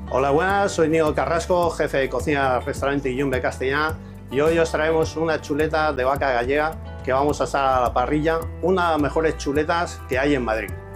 Hola, buenas, soy Diego Carrasco, jefe de cocina del restaurante Yumbe Castellana, y hoy os traemos una chuleta de vaca gallega que vamos a asar a la parrilla, una de las mejores chuletas que hay en Madrid.